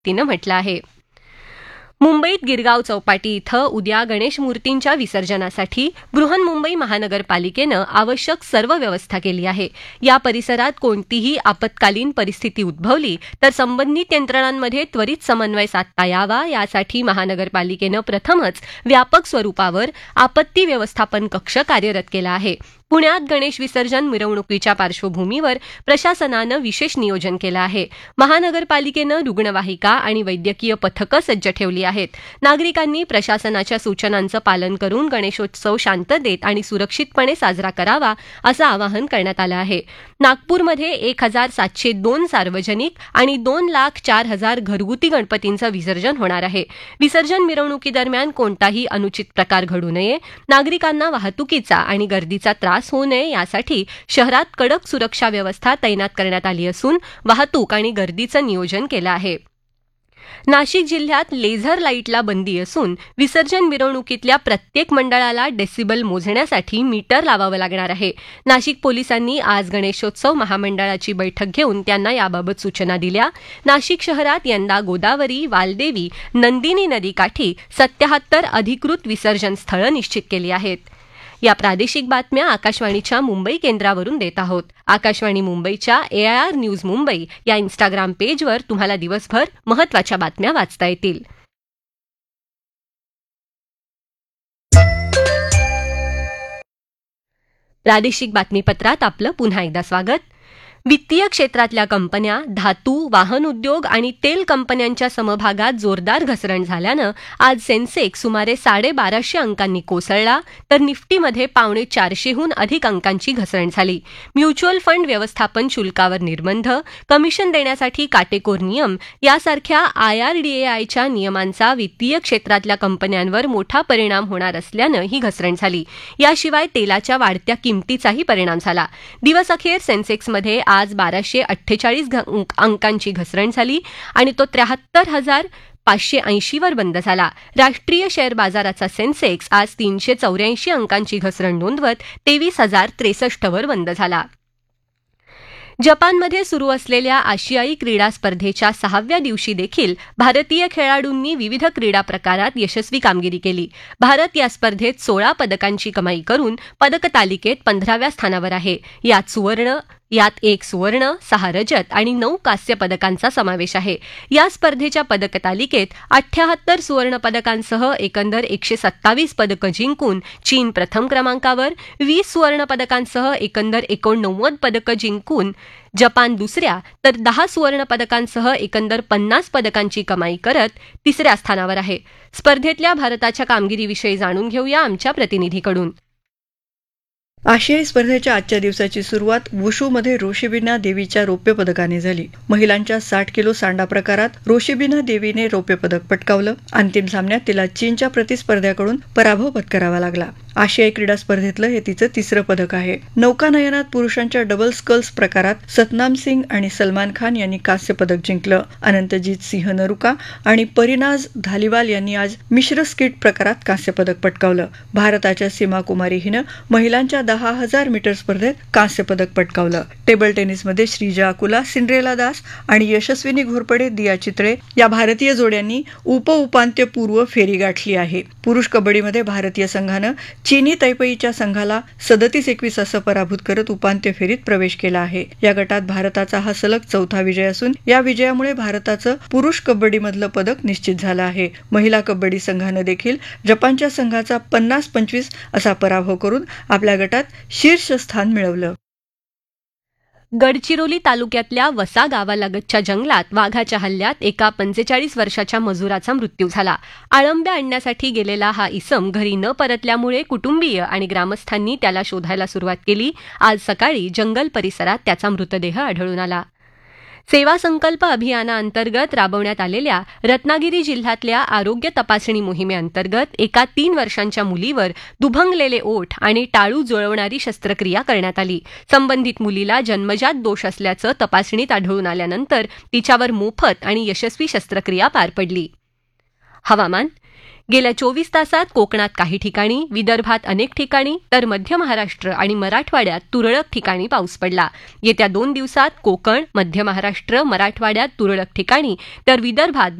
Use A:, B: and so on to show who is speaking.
A: वृत्तीनं म्हटलं आहे. मुंबईत गिरगाव चौपाटी इथं उद्या गणेश मूर्तींच्या विसर्जनासाठी बृहन्मुंबई महानगरपालिकेनं आवश्यक सर्व व्यवस्था केली आहे. या परिसरात कोणतीही आपत्कालीन परिस्थिती उद्भवली तर संबंधित यंत्रणांमध्ये त्वरित समन्वय साधता यावा यासाठी महानगरपालिकेनं प्रथमच व्यापक स्वरूपावर आपत्ती व्यवस्थापन कक्ष कार्यरत केला आहे. पुण्यात गणेश विसर्जन मिरवणुकीच्या पार्श्वभूमीवर प्रशासनानं विशेष नियोजन केलं आहे. महानगरपालिकेनं रुग्णवाहिका आणि वैद्यकीय पथकं सज्ज ठेवली आहेत. नागरिकांनी प्रशासनाच्या सूचनांचं पालन करून गणेशोत्सव शांततेत आणि सुरक्षितपणे साजरा करावा असं आवाहन करण्यात आलं आहे. नागपूरमध्ये 1,702 सार्वजनिक आणि 2,04,000 घरगुती गणपतींचं विसर्जन होणार आहे. विसर्जन मिरवणुकीदरम्यान कोणताही अनुचित प्रकार घडू नये, नागरिकांना वाहतुकीचा आणि गर्दीचा त्रास होऊ नये यासाठी शहरात कडक सुरक्षा व्यवस्था तैनात करण्यात आली असून वाहतूक आणि गर्दीचं नियोजन केलं आहे. नाशिक जिल्ह्यात लेझर लाईटला बंदी असून विसर्जन मिरवणुकीतल्या प्रत्येक मंडळाला डेसिबल मोजण्यासाठी मीटर लावावं लागणार आहे. नाशिक पोलिसांनी आज गणेशोत्सव महामंडळाची बैठक घेऊन त्यांना याबाबत सूचना दिल्या. नाशिक शहरात यंदा गोदावरी, वालदेवी, नंदिनी नदीकाठी 77 अधिकृत विसर्जन स्थळं निश्चित केली आहेत. या प्रादेशिक बातम्या आकाशवाणीच्या मुंबई केंद्रावरून देत आहोत. आकाशवाणी मुंबईच्या AIR न्यूज मुंबई या इन्स्टाग्राम पेजवर तुम्हाला दिवसभर महत्त्वाच्या बातम्या वाचता येतील. प्रादेशिक बातमीपत्रात आपलं पुन्हा एकदा स्वागत. वित्तीय क्षेत्रातल्या कंपन्या, धातू, वाहन उद्योग आणि तेल कंपन्यांच्या समभागात जोरदार घसरण झाल्यानं आज सेन्सेक्स सुमारे 1250 अंकांनी कोसळला तर निफ्टीमध्ये 450हून अधिक अंकांची घसरण झाली. म्युच्युअल फंड व्यवस्थापन शुल्कावर निर्बंध, कमिशन देण्यासाठी काटेकोर नियम यासारख्या IRDAIच्या नियमांचा वित्तीय क्षेत्रातल्या कंपन्यांवर मोठा परिणाम होणार असल्यानं ही घसरण झाली. याशिवाय तेलाच्या वाढत्या किमतीचाही परिणाम झाला. दिवसअखेर सेन्सेक्समध्ये आज 1248 अंकांची घसरण झाली आणि तो 73,580 वर बंद झाला. राष्ट्रीय शेअर बाजाराचा सेन्सेक्स आज 384 अंकांची घसरण नोंदवत 23,063 वर बंद झाला. जपानमध्ये सुरू असलेल्या आशियाई क्रीडा स्पर्धेच्या 6व्या दिवशी देखील भारतीय खेळाडूंनी विविध क्रीडा प्रकारात यशस्वी कामगिरी केली. भारत या स्पर्धेत 16 पदकांची कमाई करून पदक तालिकेत 15व्या स्थानावर आहे. यात 1 सुवर्ण, 6 रजत आणि 9 कांस्य पदकांचा समावेश आहे. या स्पर्धेच्या पदक तालिकेत 78 सुवर्ण पदकांसह एकंदर 127 पदकं जिंकून चीन प्रथम क्रमांकावर, 20 सुवर्ण पदकांसह एकंदर 89 पदकं जिंकून जपान दुसऱ्या तर 10 सुवर्ण पदकांसह एकंदर 50 पदकांची कमाई करत तिसऱ्या स्थानावर आहे. स्पर्धेतल्या भारताच्या कामगिरीविषयी जाणून घेऊया आमच्या प्रतिनिधीकडून.
B: आशियाई स्पर्धेच्या आजच्या दिवसाची सुरुवात वुशूमध्ये रोशिबिना देवीच्या रौप्य पदकाने झाली. महिलांच्या 60 किलो सांडा प्रकारात रोशिबिना देवीने रौप्य पदक पटकावलं. अंतिम सामन्यात तिला चीनच्या प्रतिस्पर्ध्याकडून पराभव पत्करावा लागला. आशियाई क्रीडा स्पर्धेतलं हे तिचं तिसरं पदक आहे. नौकानयनात पुरुषांच्या डबल स्कल्स प्रकारात सतनाम सिंग आणि सलमान खान यांनी कांस्य पदक जिंकलं. अनंतजीत सिंह नरुका आणि परिनाज धालिवाल यांनी आज मिश्र स्कीट प्रकारात कांस्य पदक पटकावलं. भारताच्या सीमा कुमारी हिनं महिलांच्या 10,000 मीटर स्पर्धेत कांस्य पदक पटकावलं. टेबल टेनिसमध्ये श्रीजा अकुला, सिंड्रेला दास आणि यशस्विनी घोरपडे, दिया चितळे या भारतीय जोड्यांनी उपांत्यपूर्व फेरी गाठली आहे. पुरुष कबड्डीमध्ये भारतीय संघानं चीनी तैपेईच्या संघाला 37-21 असं पराभूत करत उपांत्य फेरीत प्रवेश केला आहे. या गटात भारताचा हा सलग 4था विजय असून या विजयामुळे भारताचं पुरुष कबड्डीमधलं पदक निश्चित झालं आहे. महिला कबड्डी संघानं देखील जपानच्या संघाचा 50-25 असा पराभव करून आपल्या गटात शीर्षस्थान मिळवलं.
A: गडचिरोली तालुक्यातल्या वसा गावालगतच्या जंगलात वाघाच्या हल्ल्यात एका 45 वर्षाच्या मजुराचा मृत्यू झाला. अळंब्या आणण्यासाठी गेलेला हा इसम घरी न परतल्यामुळे कुटुंबीय आणि ग्रामस्थांनी त्याला शोधायला सुरुवात केली. आज सकाळी जंगल परिसरात त्याचा मृतदेह आढळून आला. सेवा संकल्प अभियानाअंतर्गत राबवण्यात आलेल्या रत्नागिरी जिल्ह्यातल्या आरोग्य तपासणी मोहिमेअंतर्गत एका 3 वर्षांच्या मुलीवर दुभंगलेले ओठ आणि टाळू जुळवणारी शस्त्रक्रिया करण्यात आली. संबंधित मुलीला जन्मजात दोष असल्याचं तपासणीत आढळून आल्यानंतर तिच्यावर मोफत आणि यशस्वी शस्त्रक्रिया पार पडली. हवामान. गेल्या 24 तासात कोकणात काही ठिकाणी, विदर्भात अनेक ठिकाणी तर मध्य महाराष्ट्र आणि मराठवाड्यात तुरळक ठिकाणी पाऊस पडला. येत्या 2 दिवसात कोकण, मध्य महाराष्ट्र, मराठवाड्यात तुरळक ठिकाणी तर विदर्भात